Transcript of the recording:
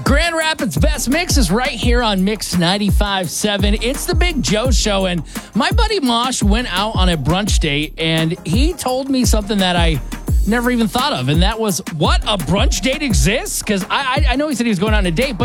Grand Rapids Best Mix is right here on Mix 95.7. It's the Big Joe Show, and my buddy Mosh went out on a brunch date, and he told me something that I never even thought of, and that was, what, a brunch date exists? Because I know he said he was going on a date, but